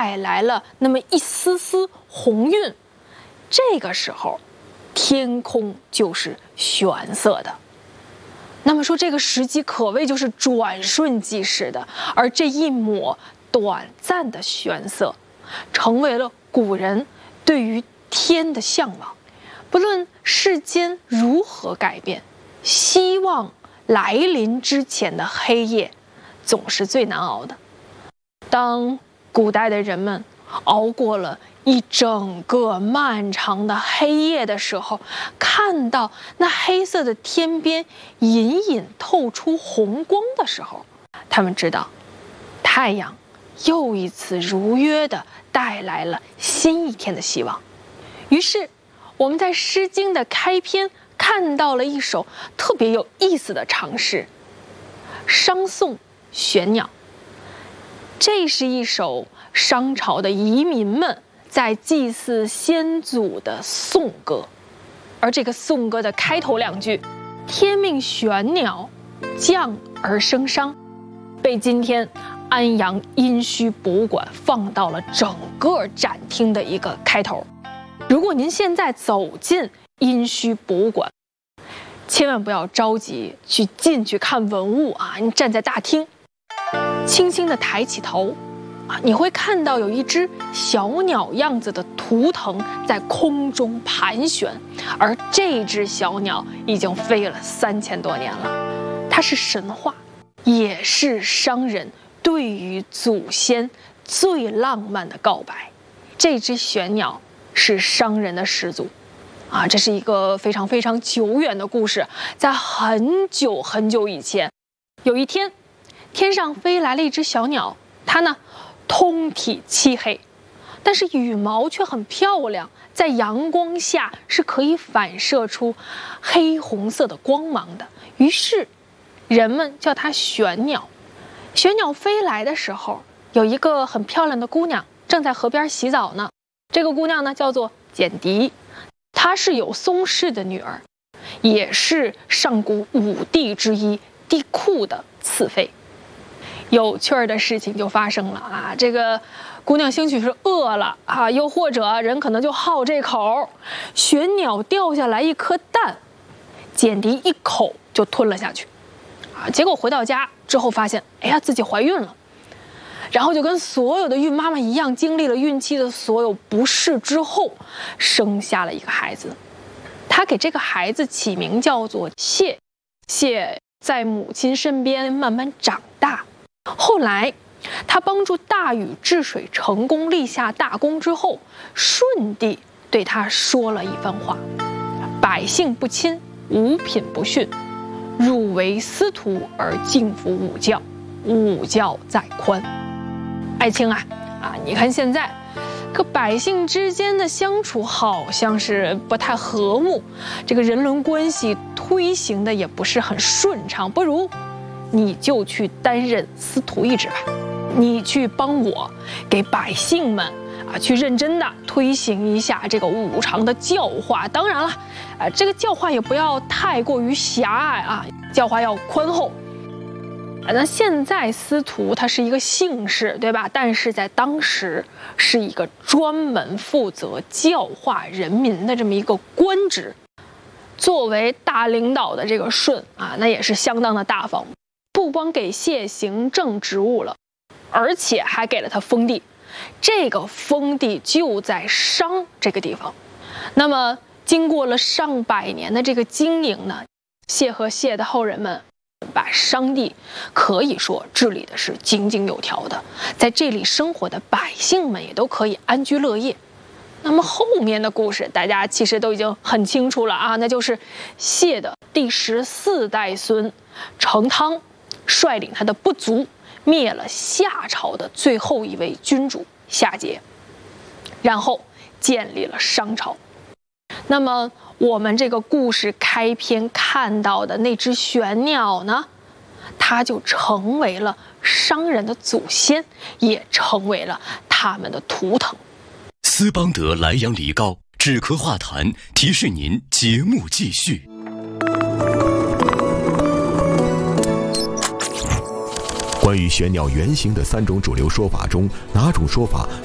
带来了那么一丝丝红晕，这个时候天空就是玄色的。那么说这个时机可谓就是转瞬即逝的，而这一抹短暂的玄色成为了古人对于天的向往。不论世间如何改变，希望来临之前的黑夜总是最难熬的。当古代的人们熬过了一整个漫长的黑夜的时候，看到那黑色的天边隐隐透出红光的时候，他们知道太阳又一次如约地带来了新一天的希望。于是我们在《诗经》的开篇看到了一首特别有意思的长诗《商颂玄鸟》。这是一首商朝的遗民们在祭祀先祖的颂歌，而这个颂歌的开头两句“天命玄鸟，降而生商”，被今天安阳殷墟博物馆放到了整个展厅的一个开头。如果您现在走进殷墟博物馆，千万不要着急去进去看文物啊！你站在大厅，轻轻地抬起头，你会看到有一只小鸟样子的图腾在空中盘旋，而这只小鸟已经飞了3000多年了。它是神话，也是商人对于祖先最浪漫的告白。这只玄鸟是商人的始祖啊，这是一个非常非常久远的故事。在很久很久以前，有一天，天上飞来了一只小鸟，它呢通体漆黑，但是羽毛却很漂亮，在阳光下是可以反射出黑红色的光芒的。于是人们叫它玄鸟。玄鸟飞来的时候，有一个很漂亮的姑娘正在河边洗澡呢。这个姑娘呢叫做简狄，她是有宗室的女儿，也是上古5帝之一帝喾的次妃。有趣儿的事情就发生了啊！这个姑娘兴许是饿了啊，又或者人可能就好这口，玄鸟掉下来一颗蛋，简狄一口就吞了下去啊。结果回到家之后发现，哎呀，自己怀孕了。然后就跟所有的孕妈妈一样，经历了孕期的所有不适之后，生下了一个孩子。她给这个孩子起名叫做谢。谢在母亲身边慢慢长大。后来她帮助大禹治水成功，立下大功之后，舜帝对她说了一番话：百姓不亲，五品不训，汝为司徒而敬服五教，五教在宽。爱卿啊，你看现在这个百姓之间的相处好像是不太和睦，这个人伦关系推行的也不是很顺畅，不如你就去担任司徒一职吧，你去帮我给百姓们去认真的推行一下这个五常的教化。当然了，这个教化也不要太过于狭隘啊，教化要宽厚。那现在司徒它是一个姓氏，对吧？但是在当时是一个专门负责教化人民的这么一个官职。作为大领导的这个舜那也是相当的大方，不光给谢行政职务了，而且还给了他封地。这个封地就在商这个地方。那么经过了上百年的这个经营呢，谢和谢的后人们把商地可以说治理的是井井有条的，在这里生活的百姓们也都可以安居乐业。那么后面的故事大家其实都已经很清楚了那就是谢的第14代孙成汤率领他的部族灭了夏朝的最后一位君主夏桀，然后建立了商朝。那么我们这个故事开篇看到的那只玄鸟呢，它就成为了商人的祖先，也成为了他们的图腾。 斯邦德莱阳梨膏止咳化痰，提示您节目继续。关于玄鸟原型的3种主流说法中，哪种说法